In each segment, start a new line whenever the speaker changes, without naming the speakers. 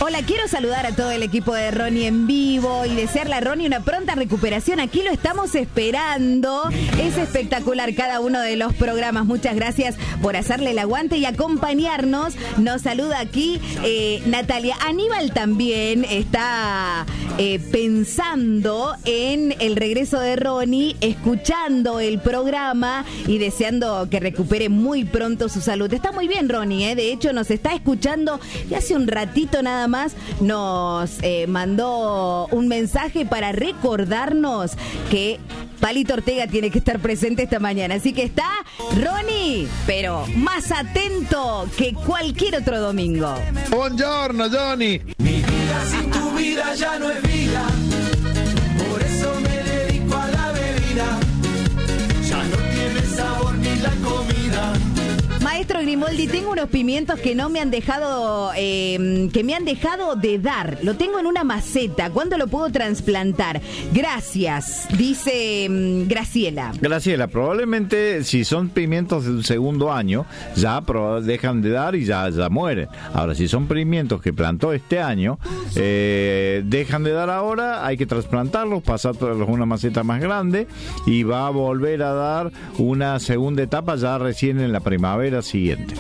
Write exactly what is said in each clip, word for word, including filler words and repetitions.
Hola, quiero saludar a todo el equipo de Ronnie en vivo y desearle a Ronnie una pronta recuperación. Aquí lo estamos esperando. Es espectacular cada uno de los programas. Muchas gracias por hacerle el aguante y acompañarnos. Nos saluda aquí eh, Natalia. Aníbal también está eh, pensando en el regreso de Ronnie, escuchando el programa y deseando que recupere muy pronto su salud. Está muy bien, Ronnie, ¿eh? De hecho, nos está escuchando y hace un ratito nada más nos eh, mandó un mensaje para recordarnos que Palito Ortega tiene que estar presente esta mañana. Así que está Ronnie, pero más atento que cualquier otro domingo.
Buongiorno, Johnny.
Mi vida sin tu vida ya no es vida. Por eso me dedico a la bebida. Ya no tiene sabor ni la comida.
Maestro Grimoldi, tengo unos pimientos que no me han dejado, eh, que me han dejado de dar. Lo tengo en una maceta. ¿Cuándo lo puedo trasplantar? Gracias, dice um, Graciela.
Graciela, probablemente si son pimientos de un segundo año, ya prob- dejan de dar y ya, ya mueren. Ahora, si son pimientos que plantó este año, eh, dejan de dar ahora, hay que trasplantarlos, pasarlos a una maceta más grande y va a volver a dar una segunda etapa ya recién en la primavera siguiente.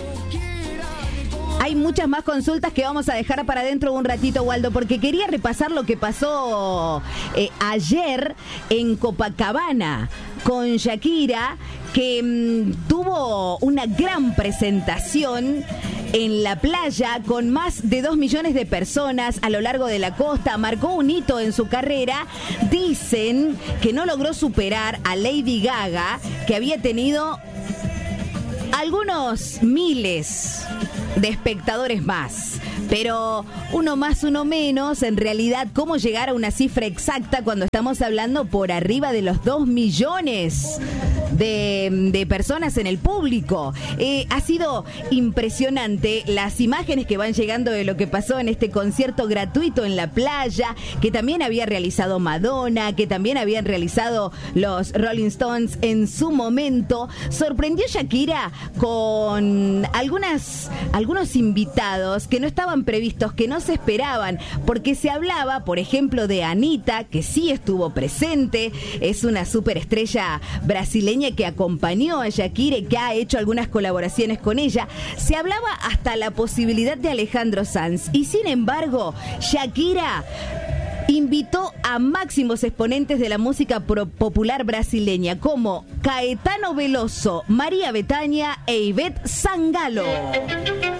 Hay muchas más consultas que vamos a dejar para dentro de un ratito, Waldo, porque quería repasar lo que pasó eh, ayer en Copacabana con Shakira, que mmm, tuvo una gran presentación en la playa con más de dos millones de personas a lo largo de la costa. Marcó un hito en su carrera. Dicen que no logró superar a Lady Gaga, que había tenido algunos miles de espectadores más, pero uno más, uno menos. En realidad, ¿cómo llegar a una cifra exacta cuando estamos hablando por arriba de los dos millones de, de personas en el público? Eh, ha sido impresionante las imágenes que van llegando de lo que pasó en este concierto gratuito en la playa, que también había realizado Madonna, que también habían realizado los Rolling Stones en su momento. Sorprendió Shakira con algunas algunos invitados que no estaban previstos, que no se esperaban, porque se hablaba, por ejemplo, de Anitta, que sí estuvo presente, es una superestrella brasileña que acompañó a Shakira y que ha hecho algunas colaboraciones con ella. Se hablaba hasta la posibilidad de Alejandro Sanz, y sin embargo, Shakira invitó a máximos exponentes de la música pro- popular brasileña como Caetano Veloso, María Bethânia e Ivette Sangalo.